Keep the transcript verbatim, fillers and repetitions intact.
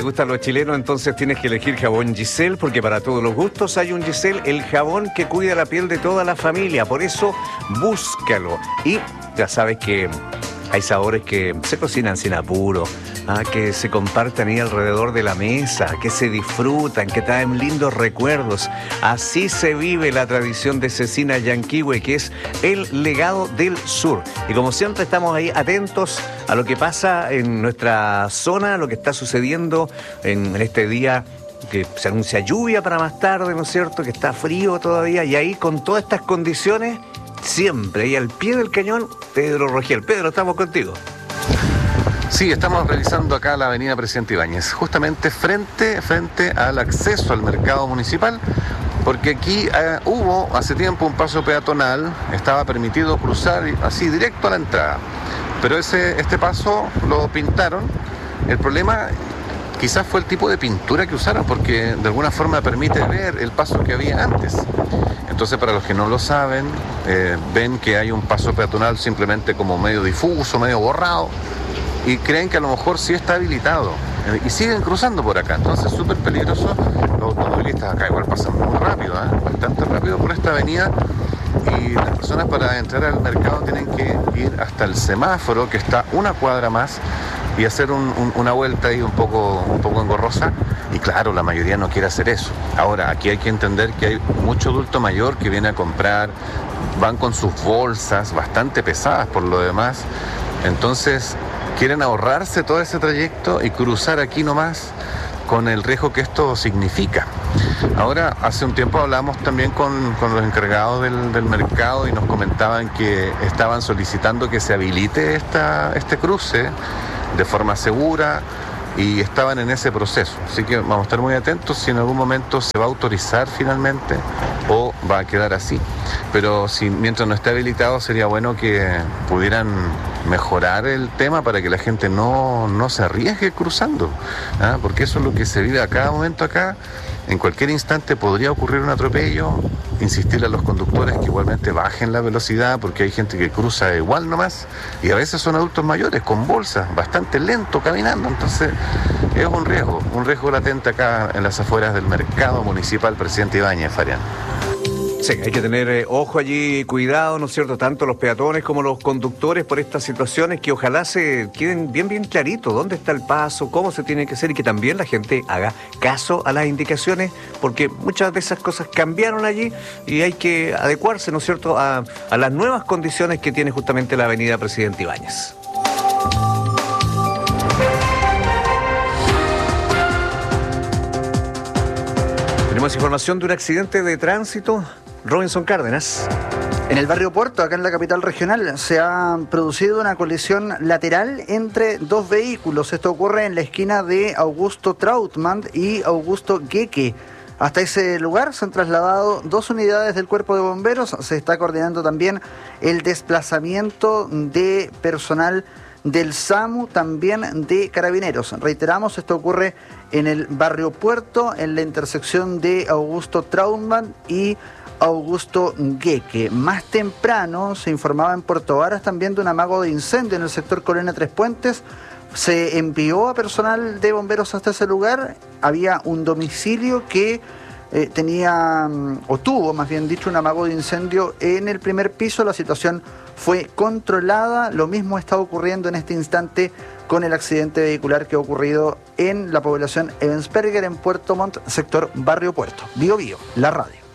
gusta a los chilenos, entonces tienes que elegir jabón Giselle, porque para todos los gustos hay un Giselle, el jabón que cuida la piel de toda la familia. Por eso, búscalo. Y ya sabes que hay sabores que se cocinan sin apuro, ¿ah? Que se comparten ahí alrededor de la mesa, que se disfrutan, que traen lindos recuerdos. Así se vive la tradición de Cecina Llanquihue, que es el legado del sur. Y como siempre estamos ahí atentos a lo que pasa en nuestra zona, a lo que está sucediendo en, en este día que se anuncia lluvia para más tarde, ¿no es cierto? Que está frío todavía, y ahí con todas estas condiciones, siempre, y al pie del cañón, Pedro Rogel. Pedro, estamos contigo. Sí, estamos revisando acá la avenida Presidente Ibáñez, justamente frente, frente al acceso al mercado municipal, porque aquí eh, hubo hace tiempo un paso peatonal, estaba permitido cruzar así directo a la entrada, pero ese, este paso lo pintaron. El problema quizás fue el tipo de pintura que usaron, porque de alguna forma permite ver el paso que había antes. Entonces, para los que no lo saben, eh, ven que hay un paso peatonal simplemente como medio difuso, medio borrado, y creen que a lo mejor sí está habilitado, eh, y siguen cruzando por acá. Entonces, súper peligroso. Los automovilistas acá igual pasan muy rápido, ¿eh? bastante rápido por esta avenida, y las personas para entrar al mercado tienen que ir hasta el semáforo, que está una cuadra más, y hacer un, un, una vuelta ahí un poco, un poco engorrosa. Y claro, la mayoría no quiere hacer eso. Ahora, aquí hay que entender que hay mucho adulto mayor que viene a comprar, van con sus bolsas bastante pesadas por lo demás, entonces quieren ahorrarse todo ese trayecto y cruzar aquí nomás, con el riesgo que esto significa. Ahora, hace un tiempo hablamos también con, con los encargados del, del mercado, y nos comentaban que estaban solicitando que se habilite esta, este cruce de forma segura, y estaban en ese proceso. Así que vamos a estar muy atentos si en algún momento se va a autorizar finalmente o va a quedar así. Pero si mientras no esté habilitado, sería bueno que pudieran mejorar el tema para que la gente no, no se arriesgue cruzando, ¿ah? Porque eso es lo que se vive a cada momento acá. En cualquier instante podría ocurrir un atropello. Insistirle a los conductores que igualmente bajen la velocidad, porque hay gente que cruza igual nomás, y a veces son adultos mayores con bolsas, bastante lento caminando. Entonces es un riesgo, un riesgo latente acá en las afueras del mercado municipal Presidente Ibáñez, Farián. Sí, hay que tener eh, ojo allí, cuidado, ¿no es cierto?, tanto los peatones como los conductores por estas situaciones, que ojalá se queden bien, bien clarito dónde está el paso, cómo se tiene que hacer, y que también la gente haga caso a las indicaciones, porque muchas de esas cosas cambiaron allí y hay que adecuarse, ¿no es cierto?, a, a las nuevas condiciones que tiene justamente la avenida Presidente Ibáñez. Tenemos información de un accidente de tránsito. Robinson Cárdenas. En el barrio Puerto, acá en la capital regional, se ha producido una colisión lateral entre dos vehículos. Esto ocurre en la esquina de Augusto Trautmann y Augusto Gueque. Hasta ese lugar se han trasladado dos unidades del Cuerpo de Bomberos. Se está coordinando también el desplazamiento de personal del SAMU, también de Carabineros. Reiteramos, esto ocurre en el barrio Puerto, en la intersección de Augusto Trautmann y Augusto Gueque. Más temprano se informaba en Puerto Varas también de un amago de incendio en el sector Colina Tres Puentes. Se envió a personal de bomberos hasta ese lugar. Había un domicilio que eh, tenía, o tuvo más bien dicho, un amago de incendio en el primer piso. La situación fue controlada. Lo mismo está ocurriendo en este instante con el accidente vehicular que ha ocurrido en la población Ebensperger, en Puerto Montt, sector Barrio Puerto. Bio Bio, la radio.